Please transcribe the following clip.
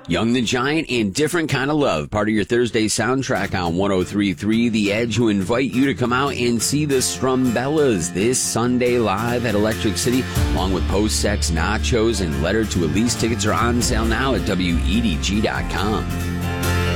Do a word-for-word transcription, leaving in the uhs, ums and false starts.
Young the Giant and Different Kind of Love, part of your Thursday soundtrack on one oh three point three The Edge, who invite you to come out and see the Strumbellas this Sunday live at Electric City, along with Post-Sex Nachos and Letter to Elise. Tickets are on sale now at W E D G dot com.